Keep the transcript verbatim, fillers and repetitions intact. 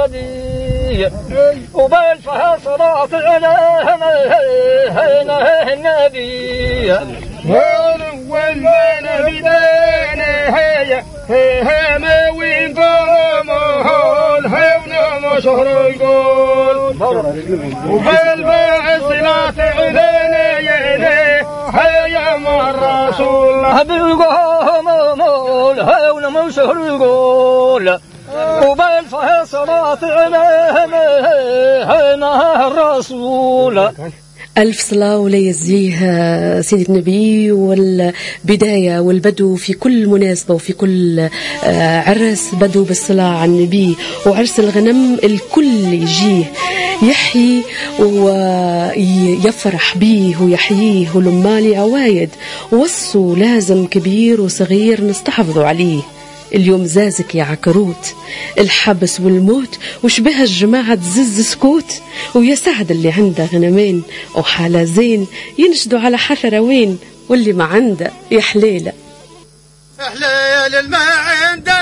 النبي وبالفها صلاة على النبي والمعنى بدانا هيا هيا وين ضمه الهون ما شهر القول وبالفها صلاة علينا يا هيا مع الرسول بالقوم الهون ما شهر القول وبالفها صلاة علينا الرسول. ألف صلاة ولا يزيه سيدة النبي. والبداية والبدو في كل مناسبة وفي كل عرس بدو بالصلاة على النبي، وعرس الغنم الكل يجيه يحيي ويفرح بيه ويحييه، ولمالي عوايد وصوا لازم كبير وصغير نستحفظوا عليه. اليوم زازك يا عكروت الحبس والموت وشبه الجماعة تزز سكوت، ويا سعد اللي عنده غنمين وحالة زين ينشدوا على حثرة وين، واللي ما عنده يا حليلة حليل ما عنده